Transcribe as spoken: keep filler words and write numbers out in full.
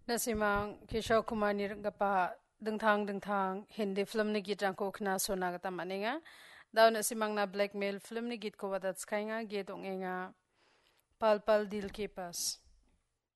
Nasimang Kishore Kumar nirgapa dengthang dengthang Hindi film ni git rangko khna sona gata manenga daw nasimang na blackmail film ni git ko wadat skainga git ongenga pal pal dil ke pas